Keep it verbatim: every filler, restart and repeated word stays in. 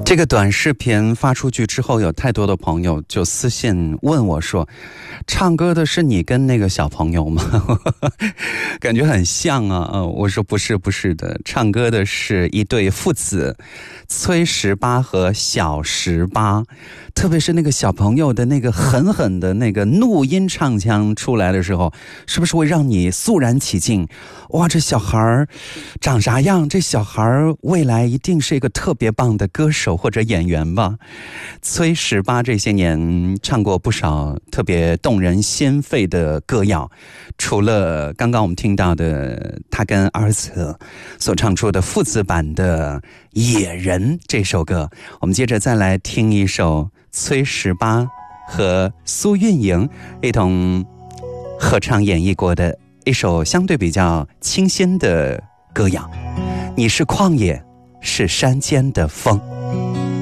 这个短视频发出去之后，有太多的朋友就私信问我说，唱歌的是你跟那个小朋友吗？感觉很像啊。呃、我说不是不是的，唱歌的是一对父子，崔十八和小十八。特别是那个小朋友的那个狠狠的那个怒音唱腔出来的时候，是不是会让你肃然起敬？哇，这小孩长啥样？这小孩未来一定是一个特别棒的歌手或者演员吧。崔十八这些年唱过不少特别动人心肺的歌谣，除了刚刚我们听到的他跟儿子所唱出的父子版的《野人》这首歌，我们接着再来听一首崔十八和苏运莹一同合唱演绎过的一首相对比较清新的歌谣，你是旷野，是山间的风。